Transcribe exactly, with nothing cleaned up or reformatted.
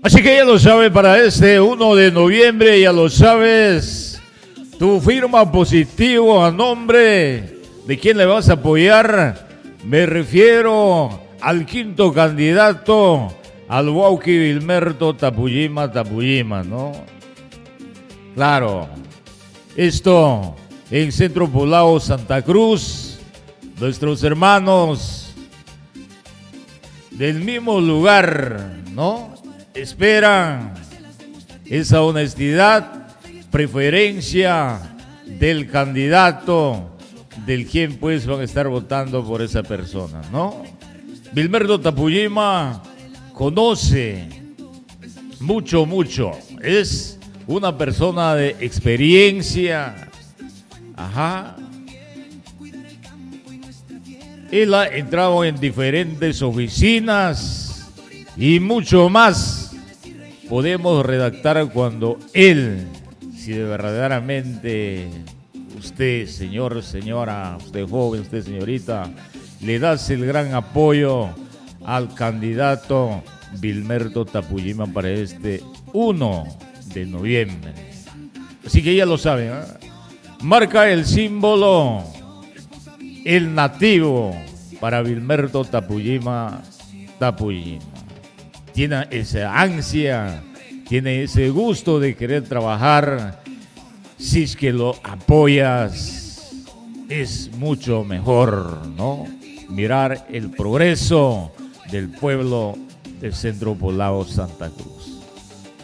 Así que ya lo sabes, para este uno de noviembre, ya lo sabes, tu firma positivo a nombre de quién le vas a apoyar. Me refiero al quinto candidato, al Wauki Vilmerto Tapuyima Tapuyima, ¿no? Claro, esto en Centro Poblado Santa Cruz, nuestros hermanos del mismo lugar, ¿no? Esperan esa honestidad, preferencia del candidato, del quien pues van a estar votando por esa persona, ¿no? Vilmerto Tapuyima conoce mucho, mucho, es una persona de experiencia, ajá. Él ha entrado en diferentes oficinas y mucho más podemos redactar cuando él, si de verdaderamente usted, señor, señora, usted joven, usted señorita, le das el gran apoyo al candidato Vilmerto Tapuyima para este uno de noviembre. Así que ya lo saben, ¿eh? Marca el símbolo, el nativo para Vilmerto Tapuyima Tapuyima. Tiene esa ansia, tiene ese gusto de querer trabajar. Si es que lo apoyas, es mucho mejor, ¿no? Mirar el progreso del pueblo del Centro Poblado Santa Cruz.